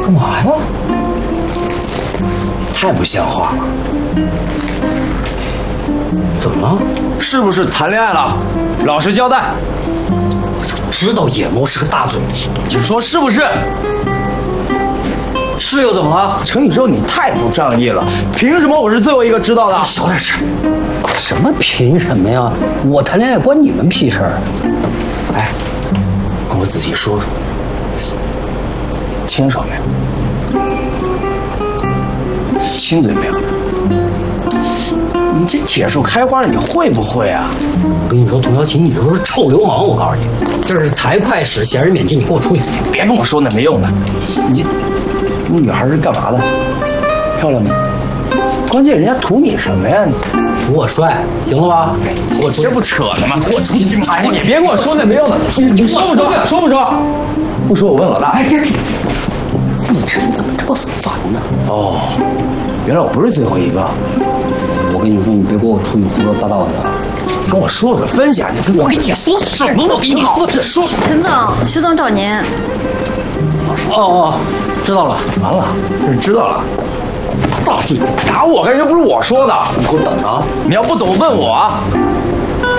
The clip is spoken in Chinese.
干嘛呀？ 太不像话了！ 怎么了？ 是不是谈恋爱了？老实交代。 我就知道野猫是个大嘴， 你说是不是？ 是又怎么了？ 程宇洲，你太不仗义了！凭什么我是最后一个知道的？ 小点声！什么凭什么呀？我谈恋爱关你们屁事儿？ 哎，跟我仔细说说，牵手没有？亲嘴没有？你这铁树开花了，你会不会啊？ 我跟你说，童小琴，你这都是臭流氓！我告诉你，这是财会使，闲人免进，你给我出去！ 别跟我说那没用的。你女孩是干嘛的？漂亮吗？关键人家图你什么呀？ 图我帅，行了吧？给我出去！ 这不扯呢吗？ 给我出去！ 哎，你别跟我说那没用的。你说不说？说不说？不说，我问老大。哎， 你这人怎么这么烦呢？ 哦，原来我不是最后一个。 我跟你说，你别给我出去胡说八道的。 跟我说说，分享去。我跟你说什么？我跟你说，这说。 陈总，徐总找您。 哦，知道了。完了， 这是知道了。 大嘴打我，感觉不是我说的。 你给我等着啊！ 你要不懂问我。